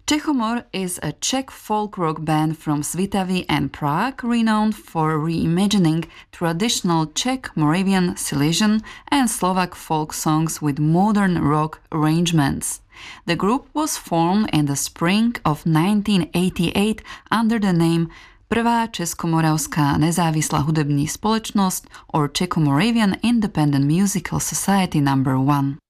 Čechomor is a Czech folk rock band from Svitavy and Prague, renowned for reimagining traditional Czech, Moravian, Silesian, and Slovak folk songs with modern rock arrangements. The group was formed in the spring of 1988 under the name Prvá Českomoravská nezávislá hudební společnost or Czech-Moravian Independent Musical Society No. 1.